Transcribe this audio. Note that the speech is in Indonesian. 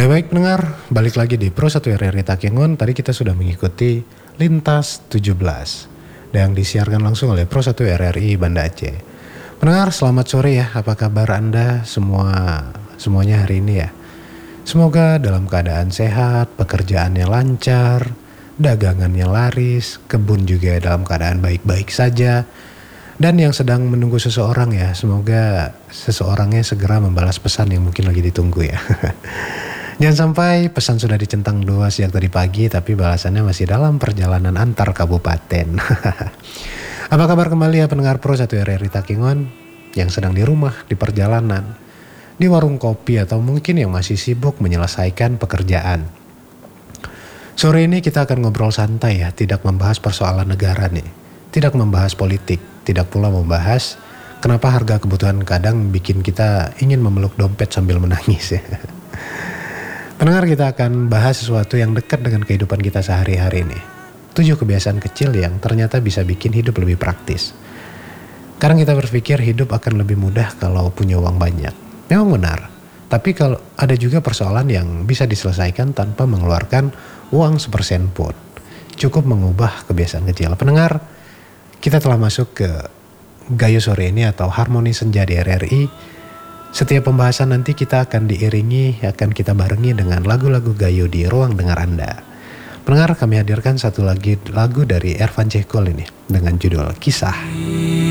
Baik pendengar, balik lagi di Pro 1 RRI Takengon. Tadi kita sudah mengikuti Lintas 17 yang disiarkan langsung oleh Pro 1 RRI Banda Aceh. Pendengar, selamat sore ya. Apa kabar Anda semuanya hari ini ya? Semoga dalam keadaan sehat, pekerjaannya lancar, dagangannya laris, kebun juga dalam keadaan baik-baik saja. Dan yang sedang menunggu seseorang ya, semoga seseorangnya segera membalas pesan yang mungkin lagi ditunggu ya. Jangan sampai pesan sudah dicentang dua sejak tadi pagi tapi balasannya masih dalam perjalanan antar kabupaten. Apa kabar kembali ya pendengar Pro 1 RRI Takengon yang sedang di rumah, di perjalanan, di warung kopi atau mungkin yang masih sibuk menyelesaikan pekerjaan. Sore ini kita akan ngobrol santai ya, tidak membahas persoalan negara nih, tidak membahas politik, tidak pula membahas kenapa harga kebutuhan kadang bikin kita ingin memeluk dompet sambil menangis ya. Pendengar, kita akan bahas sesuatu yang dekat dengan kehidupan kita sehari-hari nih. 7 kebiasaan kecil yang ternyata bisa bikin hidup lebih praktis. Kadang kita berpikir hidup akan lebih mudah kalau punya uang banyak. Memang benar. Tapi kalau ada juga persoalan yang bisa diselesaikan tanpa mengeluarkan uang sepersen pun. Cukup mengubah kebiasaan kecil. Pendengar, kita telah masuk ke Gayo sore ini atau Harmoni Senja di RRI. Setiap pembahasan nanti kita akan akan kita barengi dengan lagu-lagu Gayo di ruang dengar Anda. Pendengar, kami hadirkan satu lagi lagu dari Ervan Cekol ini dengan judul Kisah.